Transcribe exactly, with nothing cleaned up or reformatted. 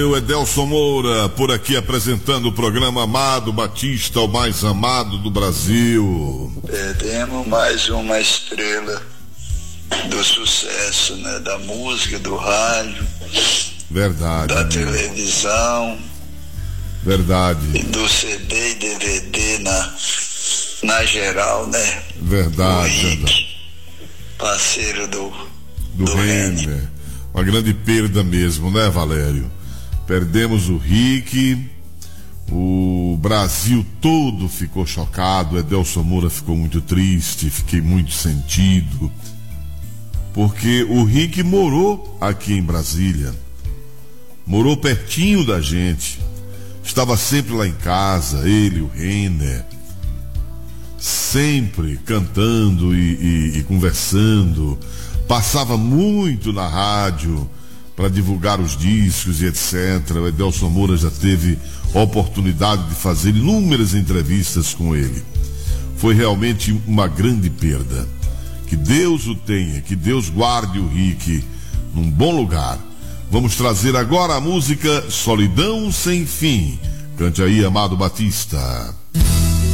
Eu, Edelson Moura, por aqui apresentando o programa Amado Batista, o mais amado do Brasil. Perdemos mais uma estrela do sucesso, né? Da música, do rádio. Verdade. Da amigo. televisão. Verdade. E do C D e D V D na, na geral, né? Verdade. O Rick, verdade. parceiro do, do, do Renner. Renner. Uma grande perda mesmo, né, Valério? Perdemos o Rick, o Brasil todo ficou chocado, Edelson Moura ficou muito triste, fiquei muito sentido, porque o Rick morou aqui em Brasília, morou pertinho da gente, estava sempre lá em casa, ele, o Renner, sempre cantando e, e, e conversando, passava muito na rádio para divulgar os discos e etcétera. O Edelson Moura já teve a oportunidade de fazer inúmeras entrevistas com ele. Foi realmente uma grande perda. Que Deus o tenha, que Deus guarde o Rick num bom lugar. Vamos trazer agora a música Solidão Sem Fim. Cante aí, Amado Batista.